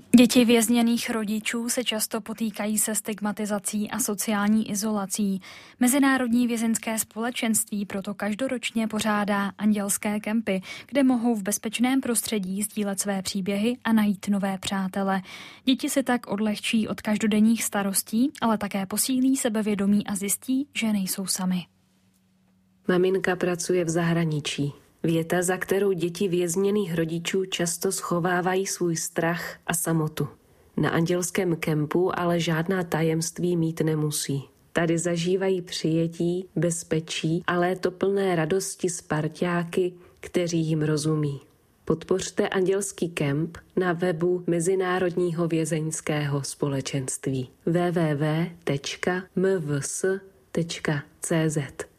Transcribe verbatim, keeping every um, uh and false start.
Děti vězněných rodičů se často potýkají se stigmatizací a sociální izolací. Mezinárodní vězeňské společenství proto každoročně pořádá andělské kempy, kde mohou v bezpečném prostředí sdílet své příběhy a najít nové přátele. Děti si tak odlehčí od každodenních starostí, ale také posílí sebevědomí a zjistí, že nejsou sami. Maminka pracuje v zahraničí. Věta, za kterou děti vězněných rodičů často schovávají svůj strach a samotu. Na andělském kempu ale žádná tajemství mít nemusí. Tady zažívají přijetí, bezpečí a léto plné radosti s parťáky, kteří jim rozumí. Podpořte andělský kemp na webu Mezinárodního vězeňského společenství w w w tečka m v s tečka c z.